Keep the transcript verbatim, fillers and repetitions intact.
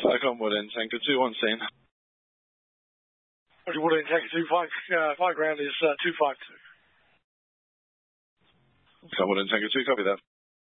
Cyclone Woodend, Tango two on scene. Roger, Woodend, Tango two, five, uh, five ground is uh, two five two. Cyclone Woodend, Tango two, copy that.